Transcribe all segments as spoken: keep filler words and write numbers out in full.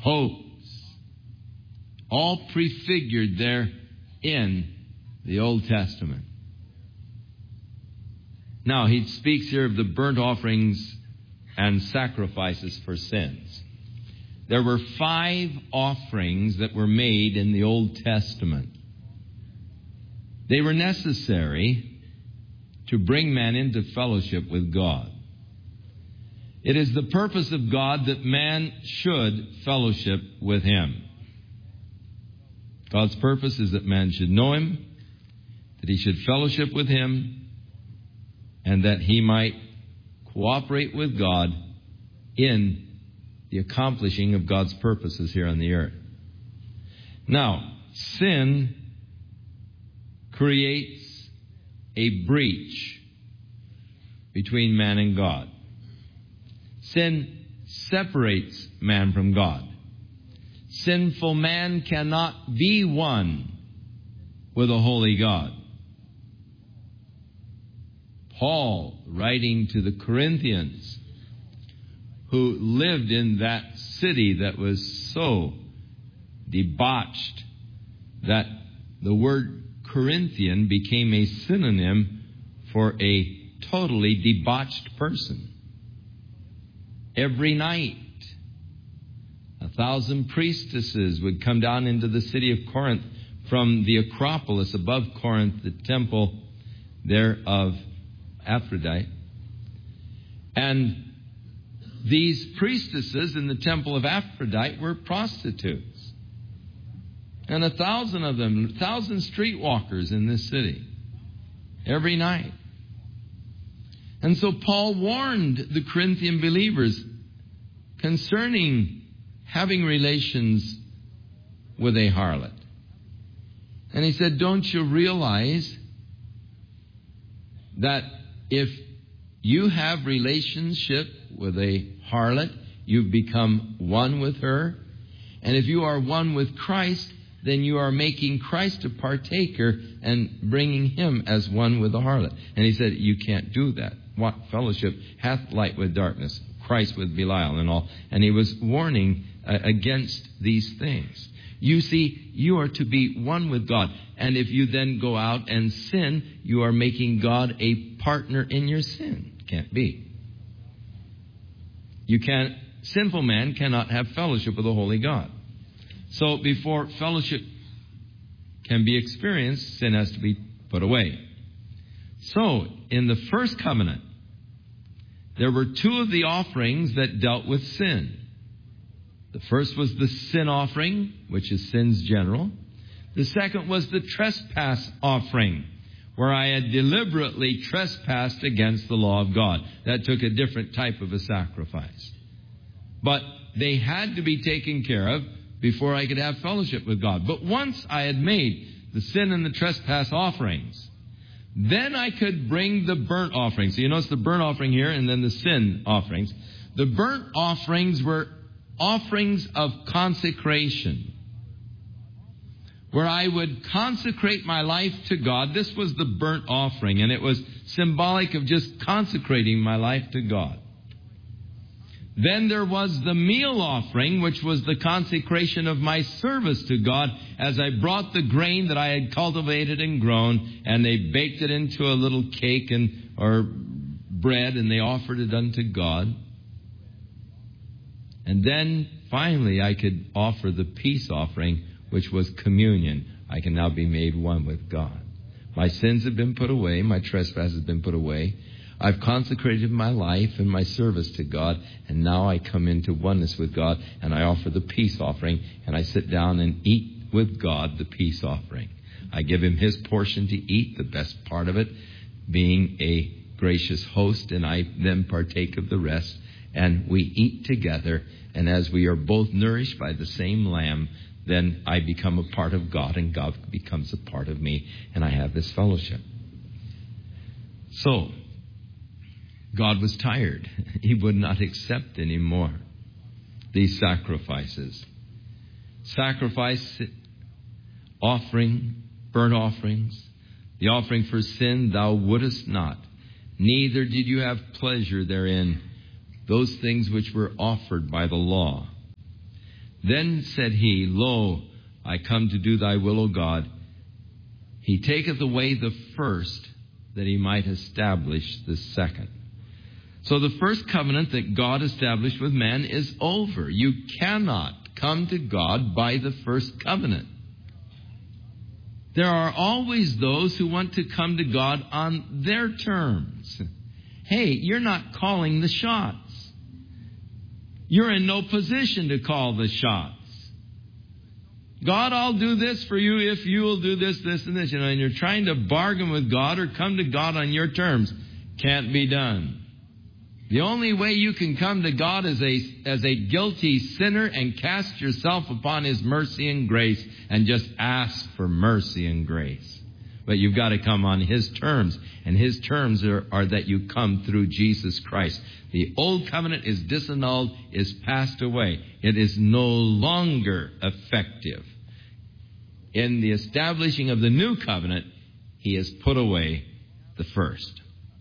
hopes, all prefigured there in the Old Testament. Now, he speaks here of the burnt offerings and sacrifices for sins. There were five offerings that were made in the Old Testament. They were necessary to bring man into fellowship with God. It is the purpose of God that man should fellowship with Him. God's purpose is that man should know Him, that he should fellowship with Him, and that he might cooperate with God in the accomplishing of God's purposes here on the earth. Now, sin creates a breach between man and God. Sin separates man from God. Sinful man cannot be one with a holy God. Paul, writing to the Corinthians, who lived in that city that was so debauched that the word Corinthian became a synonym for a totally debauched person. Every night, a thousand priestesses would come down into the city of Corinth from the Acropolis above Corinth, the temple there of Aphrodite. And these priestesses in the temple of Aphrodite were prostitutes. And a thousand of them, a thousand streetwalkers in this city every night. And so Paul warned the Corinthian believers concerning having relations with a harlot. And he said, don't you realize that if you have relationship with a harlot, you've become one with her? And if you are one with Christ, then you are making Christ a partaker and bringing Him as one with the harlot. And he said, you can't do that. What fellowship hath light with darkness? Christ with Belial and all. And he was warning uh, against these things. You see, you are to be one with God. And if you then go out and sin, you are making God a partner in your sin. Can't be. You can't, sinful man cannot have fellowship with the holy God. So before fellowship can be experienced, sin has to be put away. So, in the first covenant, there were two of the offerings that dealt with sin. The first was the sin offering, which is sins general. The second was the trespass offering, where I had deliberately trespassed against the law of God. That took a different type of a sacrifice. But they had to be taken care of before I could have fellowship with God. But once I had made the sin and the trespass offerings, then I could bring the burnt offerings. So you notice the burnt offering here and then the sin offerings. The burnt offerings were offerings of consecration, where I would consecrate my life to God. This was the burnt offering, and it was symbolic of just consecrating my life to God. Then there was the meal offering, which was the consecration of my service to God as I brought the grain that I had cultivated and grown, and they baked it into a little cake and or bread, and they offered it unto God. And then finally I could offer the peace offering, which was communion. I can now be made one with God. My sins have been put away. My trespass has been put away. I've consecrated my life and my service to God, and now I come into oneness with God, and I offer the peace offering, and I sit down and eat with God the peace offering. I give Him His portion to eat, the best part of it, being a gracious host, and I then partake of the rest, and we eat together, and as we are both nourished by the same Lamb, then I become a part of God, and God becomes a part of me, and I have this fellowship. So, God was tired. He would not accept anymore these sacrifices. Sacrifice, offering, burnt offerings, the offering for sin, thou wouldest not. Neither did you have pleasure therein, those things which were offered by the law. Then said he, Lo, I come to do thy will, O God. He taketh away the first, that he might establish the second. So the first covenant that God established with man is over. You cannot come to God by the first covenant. There are always those who want to come to God on their terms. Hey, you're not calling the shots. You're in no position to call the shots. God, I'll do this for you if you will do this, this, and this. You know, and you're trying to bargain with God or come to God on your terms. Can't be done. The only way you can come to God as a, as a guilty sinner and cast yourself upon His mercy and grace and just ask for mercy and grace. But you've got to come on His terms. And His terms are, are that you come through Jesus Christ. The old covenant is disannulled, is passed away. It is no longer effective. In the establishing of the new covenant, He has put away the first.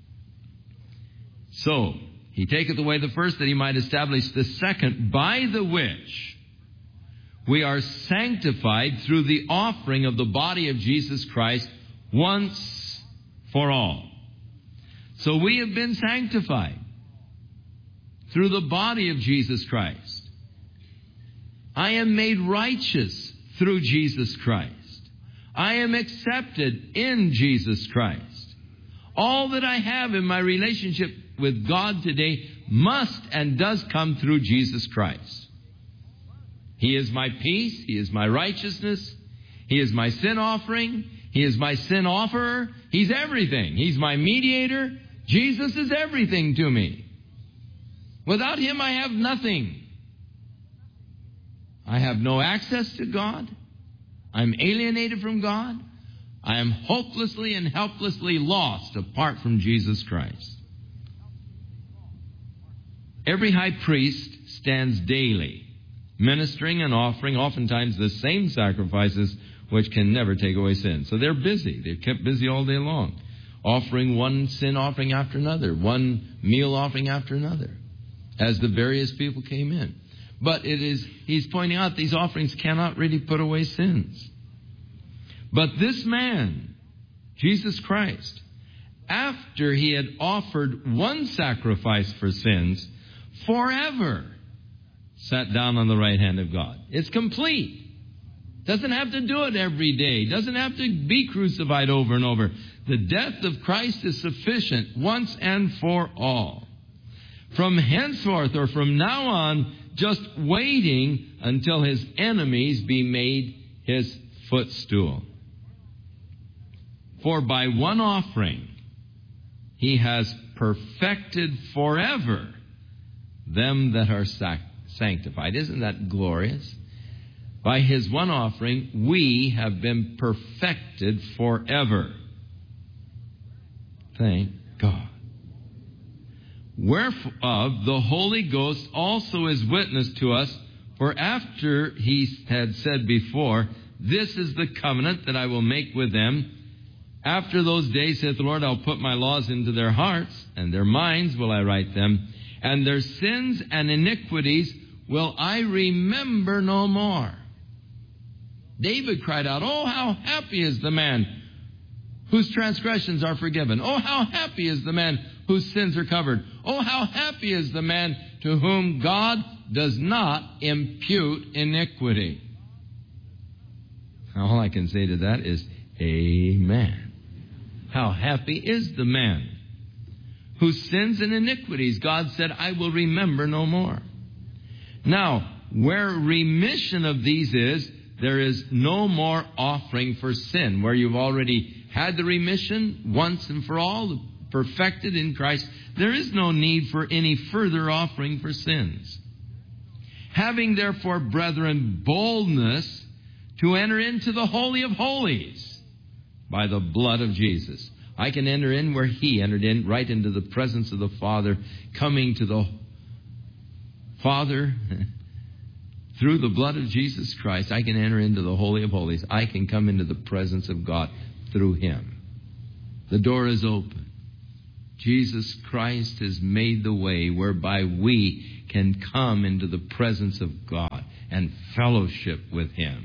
So, He taketh away the first that He might establish the second, by the which we are sanctified through the offering of the body of Jesus Christ once for all. So we have been sanctified through the body of Jesus Christ. I am made righteous through Jesus Christ. I am accepted in Jesus Christ. All that I have in my relationship with God today must and does come through Jesus Christ. He is my peace. He is my righteousness. He is my sin offering. He is my sin offerer. He's everything. He's my mediator. Jesus is everything to me. Without Him, I have nothing. I have no access to God. I'm alienated from God. I am hopelessly and helplessly lost apart from Jesus Christ. Every high priest stands daily, ministering and offering oftentimes the same sacrifices which can never take away sin. So they're busy. They're kept busy all day long, offering one sin offering after another, one meal offering after another, as the various people came in. But it is, he's pointing out these offerings cannot really put away sins. But this man, Jesus Christ, after He had offered one sacrifice for sins, forever sat down on the right hand of God. It's complete. Doesn't have to do it every day. Doesn't have to be crucified over and over. The death of Christ is sufficient once and for all. From henceforth or from now on, just waiting until His enemies be made His footstool. For by one offering He has perfected forever them that are sac- sanctified. Isn't that glorious? By His one offering, we have been perfected forever. Thank God. Whereof the Holy Ghost also is witness to us, for after He had said before, This is the covenant that I will make with them. After those days, saith the Lord, I'll put my laws into their hearts, and their minds will I write them, and their sins and iniquities will I remember no more. David cried out, Oh, how happy is the man whose transgressions are forgiven. Oh, how happy is the man whose sins are covered. Oh, how happy is the man to whom God does not impute iniquity. All I can say to that is, Amen. How happy is the man whose sins and iniquities God said, I will remember no more. Now, where remission of these is, there is no more offering for sin. Where you've already had the remission once and for all, perfected in Christ, there is no need for any further offering for sins. Having therefore, brethren, boldness to enter into the Holy of Holies by the blood of Jesus. I can enter in where He entered in, right into the presence of the Father, coming to the Father through the blood of Jesus Christ. I can enter into the Holy of Holies. I can come into the presence of God through Him. The door is open. Jesus Christ has made the way whereby we can come into the presence of God and fellowship with Him.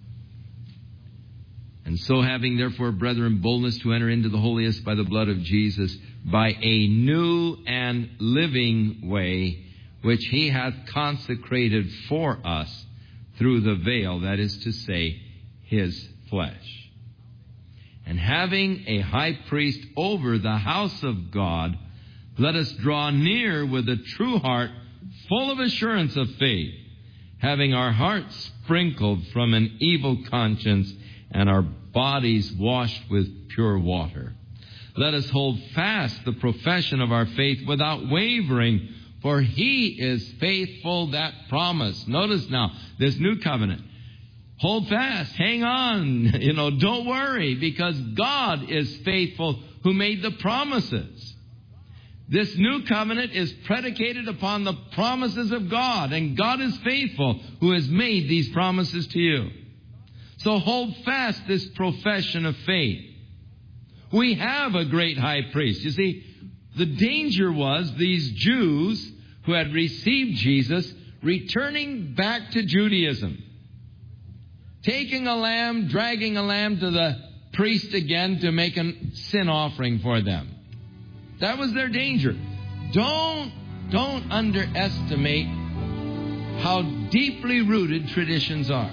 And so having therefore, brethren, boldness to enter into the holiest by the blood of Jesus, by a new and living way, which He hath consecrated for us through the veil, that is to say, His flesh. And having a high priest over the house of God, let us draw near with a true heart, full of assurance of faith, having our hearts sprinkled from an evil conscience and our bodies washed with pure water. Let us hold fast the profession of our faith without wavering, for He is faithful that promised. Notice now, this new covenant. Hold fast, hang on, you know, don't worry, because God is faithful who made the promises. This new covenant is predicated upon the promises of God, and God is faithful who has made these promises to you. So hold fast this profession of faith. We have a great high priest. You see, the danger was these Jews who had received Jesus returning back to Judaism, taking a lamb, dragging a lamb to the priest again to make a sin offering for them. That was their danger. Don't, don't underestimate how deeply rooted traditions are.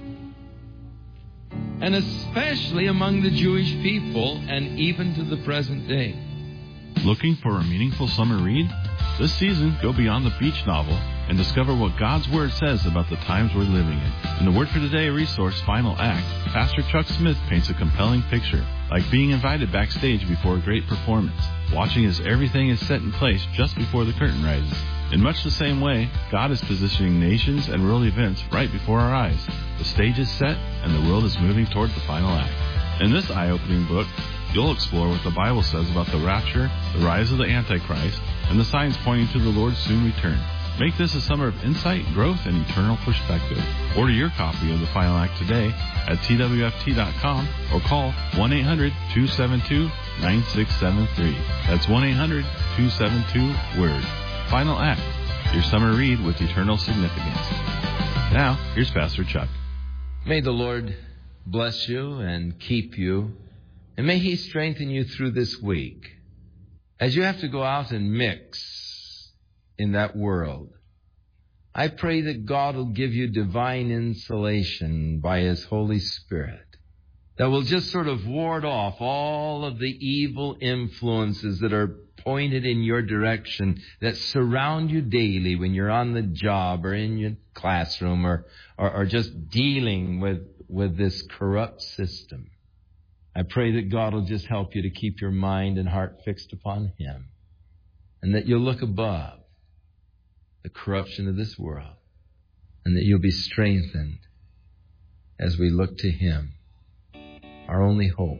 And especially among the Jewish people and even to the present day. Looking for a meaningful summer read? This season, go beyond the beach novel and discover what God's Word says about the times we're living in. In the Word for Today resource, Final Act, Pastor Chuck Smith paints a compelling picture, like being invited backstage before a great performance, watching as everything is set in place just before the curtain rises. In much the same way, God is positioning nations and world events right before our eyes. The stage is set, and the world is moving toward the final act. In this eye-opening book, you'll explore what the Bible says about the rapture, the rise of the Antichrist, and the signs pointing to the Lord's soon return. Make this a summer of insight, growth, and eternal perspective. Order your copy of the Final Act today at T W F T dot com or call one eight hundred two seven two nine six seven three. That's one eight hundred two seven two WORD. Final Act, your summer read with eternal significance. Now, here's Pastor Chuck. May the Lord bless you and keep you, and may He strengthen you through this week. As you have to go out and mix in that world, I pray that God will give you divine insulation by His Holy Spirit that will just sort of ward off all of the evil influences that are pointed in your direction, that surround you daily when you're on the job or in your classroom or, or, or just dealing with, with this corrupt system. I pray that God will just help you to keep your mind and heart fixed upon Him, and that you'll look above the corruption of this world, and that you'll be strengthened as we look to Him, our only hope,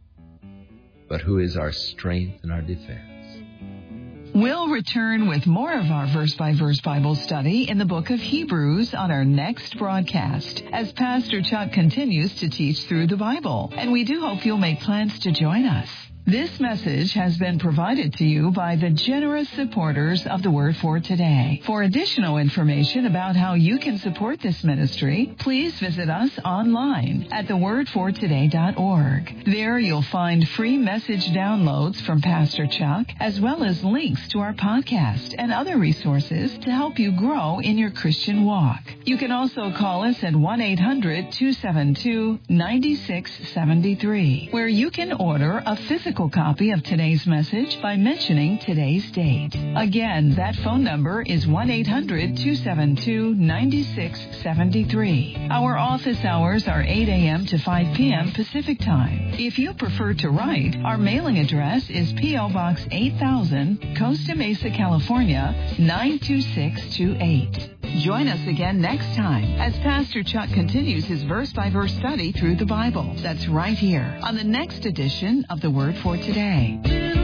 but who is our strength and our defense. We'll return with more of our verse-by-verse Bible study in the book of Hebrews on our next broadcast as Pastor Chuck continues to teach through the Bible. And we do hope you'll make plans to join us. This message has been provided to you by the generous supporters of the Word for Today. For additional information about how you can support this ministry, please visit us online at the word for today dot org. There you'll find free message downloads from Pastor Chuck, as well as links to our podcast and other resources to help you grow in your Christian walk. You can also call us at one eight hundred two seven two nine six seven three, where you can order a physical copy of today's message by mentioning today's date. Again, that phone number is one eight hundred two seven two nine six seven three. Our office hours are eight a.m. to five p.m. Pacific Time. If you prefer to write, our mailing address is P O. Box eight thousand, Costa Mesa, California, nine two six two eight. Join us again next time as Pastor Chuck continues his verse-by-verse study through the Bible. That's right here on the next edition of the Word for Today.